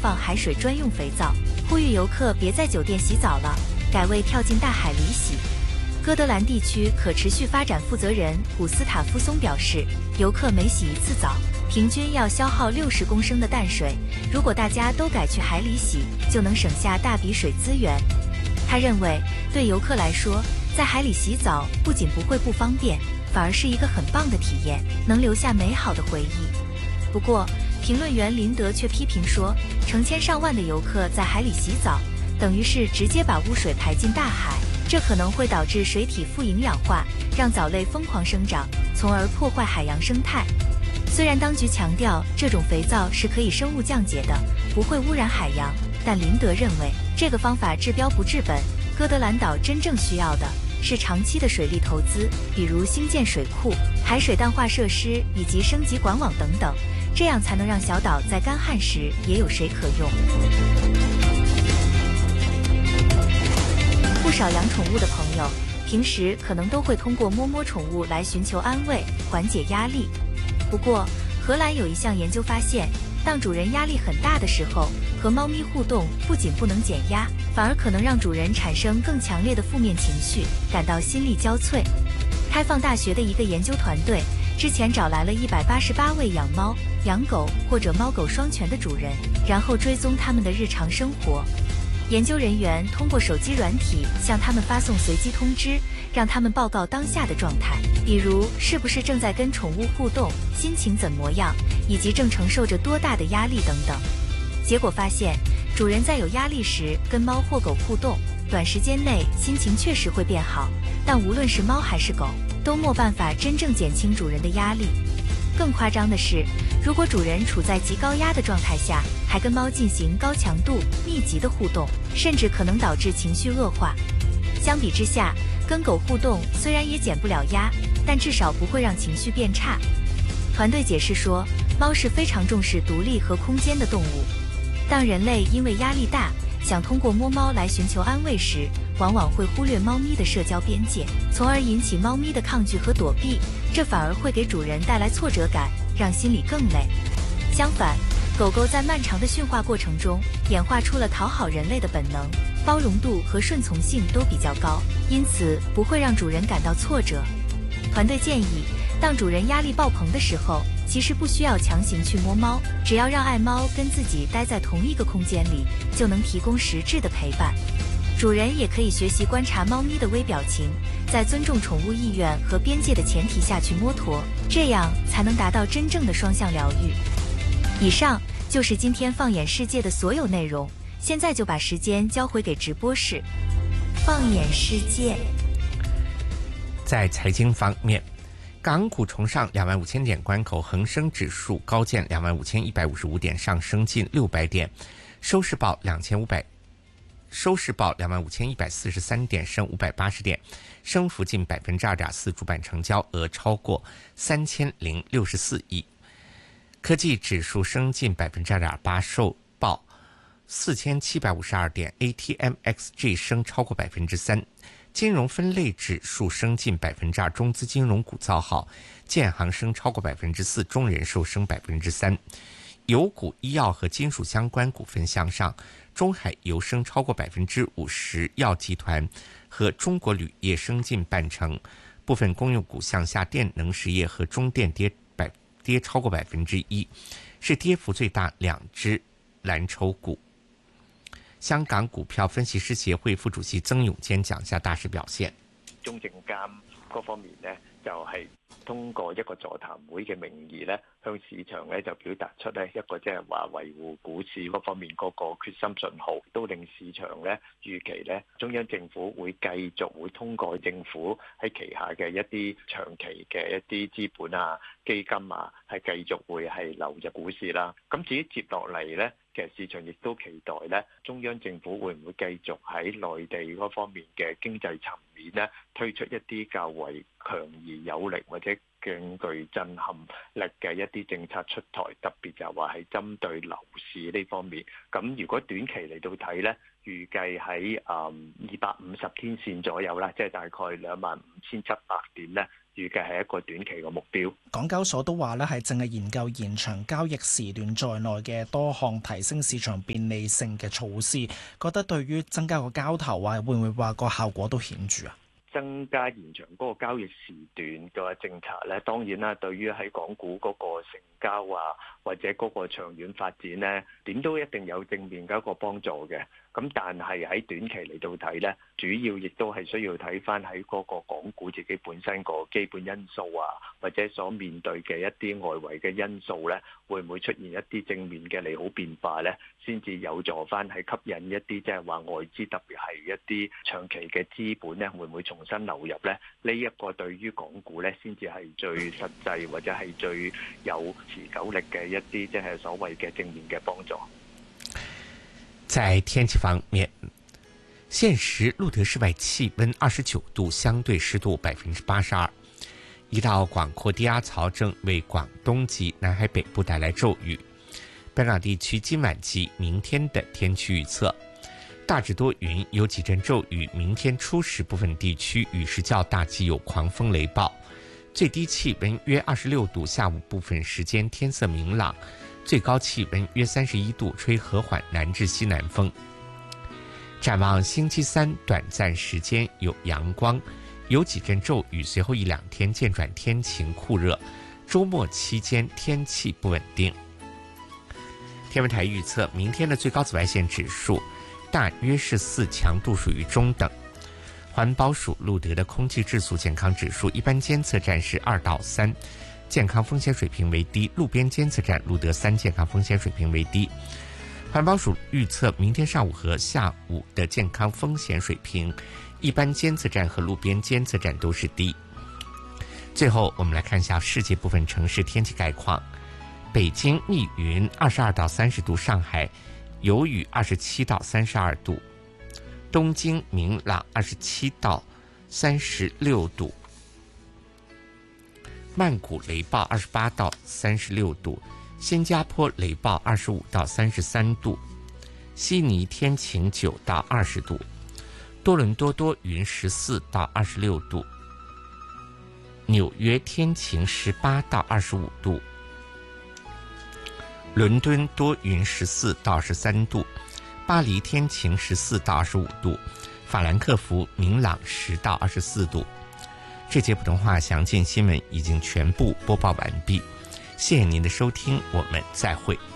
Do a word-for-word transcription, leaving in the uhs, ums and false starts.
放海水专用肥皂，呼吁游客别在酒店洗澡了，改为跳进大海里洗。哥德兰地区可持续发展负责人古斯塔夫松表示，游客每洗一次澡，平均要消耗六十公升的淡水。如果大家都改去海里洗，就能省下大笔水资源。他认为，对游客来说，在海里洗澡不仅不会不方便，反而是一个很棒的体验，能留下美好的回忆。不过，评论员林德却批评说，成千上万的游客在海里洗澡，等于是直接把污水排进大海。这可能会导致水体富营养化，让藻类疯狂生长，从而破坏海洋生态。虽然当局强调这种肥皂是可以生物降解的，不会污染海洋，但林德认为这个方法治标不治本。哥德兰岛真正需要的是长期的水利投资，比如兴建水库、海水淡化设施以及升级管网等等，这样才能让小岛在干旱时也有水可用。不少养宠物的朋友，平时可能都会通过摸摸宠物来寻求安慰，缓解压力。不过，荷兰有一项研究发现，当主人压力很大的时候，和猫咪互动不仅不能减压，反而可能让主人产生更强烈的负面情绪，感到心力交瘁。开放大学的一个研究团队之前找来了一百八十八位养猫、养狗或者猫狗双全的主人，然后追踪他们的日常生活。研究人员通过手机软体向他们发送随机通知，让他们报告当下的状态，比如是不是正在跟宠物互动，心情怎么样，以及正承受着多大的压力等等。结果发现，主人在有压力时跟猫或狗互动，短时间内心情确实会变好，但无论是猫还是狗，都没办法真正减轻主人的压力。更夸张的是，如果主人处在极高压的状态下，还跟猫进行高强度、密集的互动，甚至可能导致情绪恶化。相比之下，跟狗互动虽然也减不了压，但至少不会让情绪变差。团队解释说，猫是非常重视独立和空间的动物。当人类因为压力大，想通过摸猫来寻求安慰时，往往会忽略猫咪的社交边界，从而引起猫咪的抗拒和躲避，这反而会给主人带来挫折感，让心里更累。相反，狗狗在漫长的驯化过程中演化出了讨好人类的本能，包容度和顺从性都比较高，因此不会让主人感到挫折。团队建议，当主人压力爆棚的时候，其实不需要强行去摸猫，只要让爱猫跟自己待在同一个空间里，就能提供实质的陪伴。主人也可以学习观察猫咪的微表情，在尊重宠物意愿和边界的前提下去摸驮，这样才能达到真正的双向疗愈。以上就是今天放眼世界的所有内容，现在就把时间交回给直播室。放眼世界。 在财经方面，港股重上两万五千点关口，恒生指数高见两万五千一百五十五点，上升近六百点，收市报两千五百。收市报两万五千一百四十三点，升五百八十点，升幅近百分之二点四，主板成交额超过三千零六十四亿。科技指数升近百分之二点八，收报四千七百五十二点 ，A T M X J 升超过百分之三。金融分类指数升近百分之二，中资金融股造好，建行升超过百分之四，中人寿升百分之三。油股、医药和金属相关股份向上，中海油升超过百分之五十，药集团和中国铝业升近半成，部分公用股向下，电能实业和中电跌百跌超过百分之一，是跌幅最大两只蓝筹股。香港股票分析师協會副主席曾永堅講下大市表現。 中證監嗰方面呢，就係、是、通過一個座談會嘅名義呢，向市場呢就表達出呢一個即係話維護股市嗰方面嗰個決心信號，都令市場呢預期呢中央政府會繼續會通過政府喺旗下嘅一啲長期嘅一啲資本啊、基金啊，係繼續會係流入股市啦。咁至於接落嚟呢，其實市場亦都期待咧，中央政府會唔會繼續喺內地嗰方面嘅經濟層面咧，推出一啲較為強而有力或者更具震撼力嘅一啲政策出台，特別就話係針對樓市呢方面。咁如果短期嚟到睇咧，預計喺誒二百五十天線左右啦，即係大概兩萬五千七百點咧， 預計係一個短期嘅目標。 港交所都話咧係淨係研究延長交易時段在內嘅多項提升市場便利性嘅措施，覺得對於增加個交投啊，會唔會話個效果都顯著啊？ 增加延長嗰個交易時段嘅政策咧，當然啦，對於喺港股嗰個成交啊，或者嗰個長遠發展咧，點都一定有正面嘅一個幫助嘅。咁但係喺短期嚟到睇咧，主要亦都係需要睇翻喺嗰個港股自己本身個基本因素啊，或者所面對嘅一啲外圍嘅因素咧，會唔會出現一啲正面嘅利好變化咧，先至有助翻係吸引一啲即係話外資，特別係一啲長期嘅資本咧，會唔會重新流入咧？呢一個對於港股咧，先至係最實際或者係最有持久力嘅一啲即係所謂嘅正面嘅幫助。 在天氣方面，現時路德室外氣溫二十九度，相對濕度百分之八十二。一道廣闊低壓槽正為廣東及南海北部帶來驟雨。本港地區今晚及明天的天氣預測：大致多雲，有幾陣驟雨。明天初時部分地區雨勢較大，及有狂風雷暴。最低氣溫約二十六度，下午部分時間天色明朗。最高氣溫約三十一度，吹和緩南至西南風。展望星期三，短暫時間有陽光，有幾陣驟雨，隨後一兩天漸轉天晴酷熱。周末期間天氣不穩定。天文台預測，明天的最高紫外線指數大約是四，強度屬於中等。環保署錄得的空氣質素健康指數，一般監測站是二到三。健康風險水平為低，路邊監測站錄得三，健康風險水平為低。環保署預測明天上午和下午的健康風險水平，一般監測站和路邊監測站都是低。最後我們來看一下世界部分城市天氣概況：北京密雲，二十二到三十度；上海有雨，二十七到三十二度；東京明朗，二十七到三十六度。曼谷雷暴二十八到三十六度，新加坡雷暴二十五到三十三度，悉尼天晴九到二十度，多伦多多雲十四到二十六度，紐約天晴十八到二十五度，倫敦多雲十四到十三度，巴黎天晴十四到二十五度，法蘭克福明朗十到二十四度。这节普通话详尽新闻已经全部播报完毕，谢谢您的收听，我们再会。